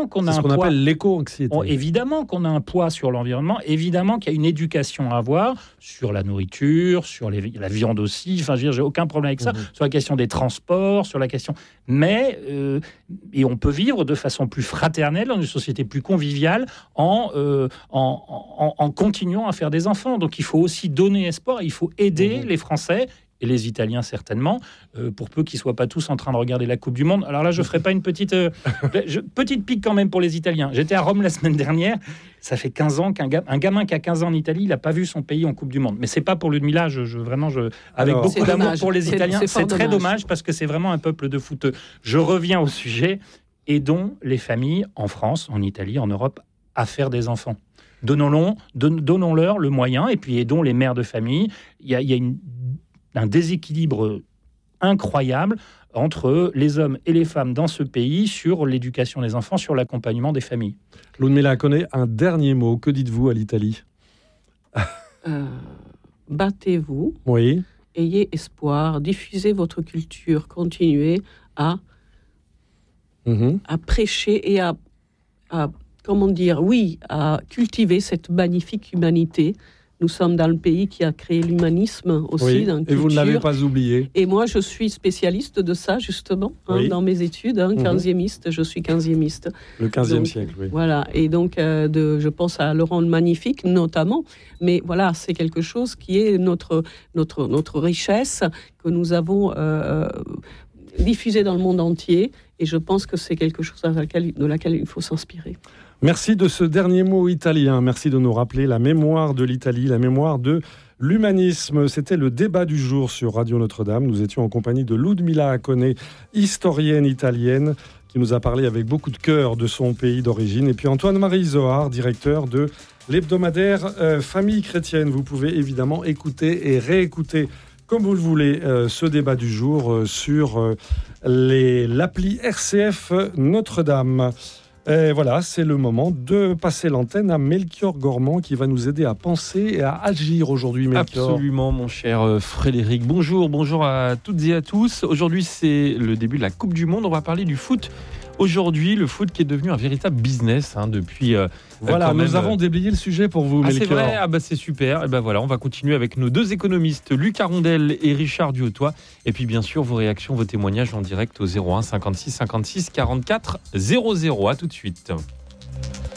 évidemment qu'on a C'est ce qu'on appelle l'éco-anxiété. Évidemment qu'on a un poids sur l'environnement, évidemment qu'il y a une éducation à avoir sur la nourriture, sur la viande aussi, enfin, j'ai aucun problème avec ça, sur la question des transports, sur la question... Mais, et on peut vivre de façon plus fraternelle, dans une société plus conviviale, en continuant à faire des enfants. Donc il faut aussi donner espoir, il faut aider les Français, et les Italiens certainement, pour peu qu'ils ne soient pas tous en train de regarder la Coupe du Monde. Alors là, je ne ferai pas une petite pique quand même pour les Italiens. J'étais à Rome la semaine dernière, ça fait 15 ans qu'un gamin qui a 15 ans en Italie, il n'a pas vu son pays en Coupe du Monde. Mais ce n'est pas pour Ludmilla, avec beaucoup d'amour pour les Italiens. C'est très dommage parce que c'est vraiment un peuple de footeux. Je reviens au sujet, aidons les familles en France, en Italie, en Europe, à faire des enfants. Donnons-leur le moyen, et puis aidons les mères de famille. Il y a un déséquilibre incroyable entre les hommes et les femmes dans ce pays sur l'éducation des enfants, sur l'accompagnement des familles. Ludmilla connaît un dernier mot. Que dites-vous à l'Italie ? Battez-vous. Oui. Ayez espoir. Diffusez votre culture. Continuez à prêcher et à cultiver cette magnifique humanité. Nous sommes dans le pays qui a créé l'humanisme aussi. Dans et vous ne l'avez pas oublié. Et moi, je suis spécialiste de ça, justement, dans mes études. 15e, je suis 15e. Le 15e siècle, oui. Voilà, et donc, je pense à Laurent le Magnifique, notamment. Mais voilà, c'est quelque chose qui est notre richesse, que nous avons diffusée dans le monde entier. Et je pense que c'est quelque chose de laquelle il faut s'inspirer. Merci de ce dernier mot italien. Merci de nous rappeler la mémoire de l'Italie, la mémoire de l'humanisme. C'était le débat du jour sur Radio Notre-Dame. Nous étions en compagnie de Ludmilla Acone, historienne italienne, qui nous a parlé avec beaucoup de cœur de son pays d'origine. Et puis Antoine-Marie Zohar, directeur de l'hebdomadaire Famille chrétienne. Vous pouvez évidemment écouter et réécouter, comme vous le voulez, ce débat du jour sur l'appli RCF Notre-Dame. Et voilà, c'est le moment de passer l'antenne à Melchior Gormand qui va nous aider à penser et à agir aujourd'hui, Melchior. Absolument, mon cher Frédéric. Bonjour à toutes et à tous. Aujourd'hui, c'est le début de la Coupe du Monde. On va parler du foot. Aujourd'hui, le foot qui est devenu un véritable business depuis... nous avons déblayé le sujet pour vous, Melchior. C'est vrai, c'est super. Et voilà, on va continuer avec nos deux économistes, Luc Arondel et Richard Duhautois. Et puis, bien sûr, vos réactions, vos témoignages en direct au 01 56 56 44 00. À tout de suite.